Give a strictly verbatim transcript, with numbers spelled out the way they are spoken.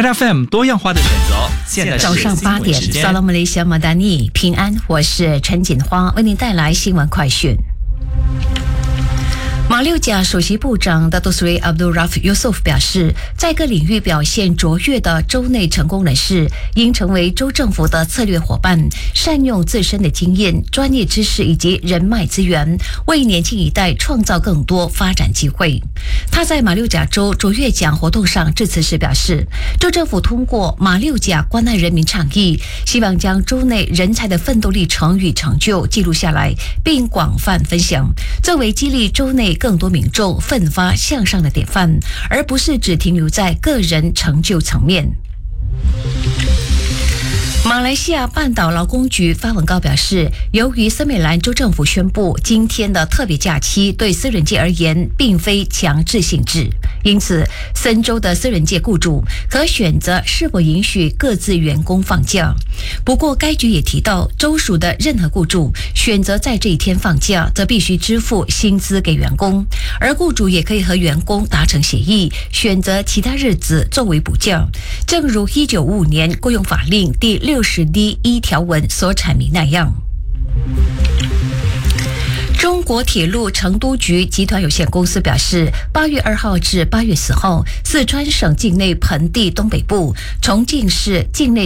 Red F M 多样化的选择。现在是早上八点，萨拉姆雷西马达尼平安，我是陈锦花，为您带来新闻快讯。马六甲首席部长大多苏瑞阿卜杜拉夫尤苏夫表示，在各领域表现卓越的州内成功人士应成为州政府的策略伙伴，善用自身的经验、专业知识以及人脉资源，为年轻一代创造更多发展机会。他在马六甲州卓越奖活动上致辞时表示，州政府通过马六甲关爱人民倡议，希望将州内人才的奋斗历程与成就记录下来，并广泛分享，作为激励州内更多民众奋发向上的典范，而不是只停留在个人成就层面。马来西亚半岛劳工局发文告表示，由于森美兰州政府宣布今天的特别假期对私人界而言并非强制性质，因此森州的私人界雇主可选择是否允许各自员工放假。不过该局也提到，州属的任何雇主选择在这一天放假，则必须支付薪资给员工，而雇主也可以和员工达成协议，选择其他日子作为补假，正如一九五五年雇佣法令第六十 D 一条文所阐明那样。中国铁路成都局集团有限公司表示，八月二号至八月四号，四川省境内盆地东北部、重庆市境内